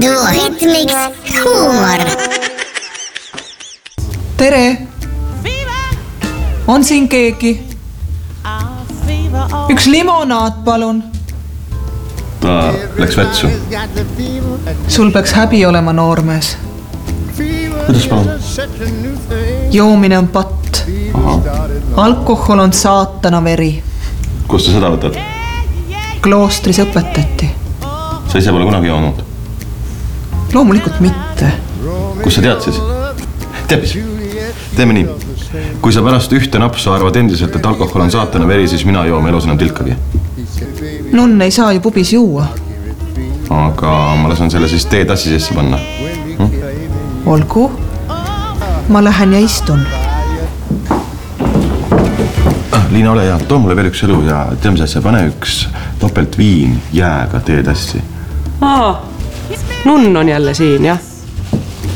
Duohitmiks huumor. Tere! On siin keegi? Üks limonaad, palun. Ta läks vetsu. Sul peaks häbi olema, noormees. Kuidas palun? Joomine on patt. Alkohol on saatana veri. Kust sa seda võtad? Kloostris õpetati. Sa ise pole kunagi joonud? Loomulikult mitte. Kus sa tead siis? Tead mis? Teeme nii. Kui sa pärast ühte napsu arvad endiselt, et alkohol on saatana veri, siis mina joome elus enam tilkagi. Nunn ei saa ju pubis juua. Aga ma lasen selle siis teetassi sisse panna. Olgu. Ma lähen ja istun. Liina, ole hea, too mulle veel üks õlu ja tea mis asja, pane üks topelt viin jääga teetassi. Nunn on jälle siin, jah?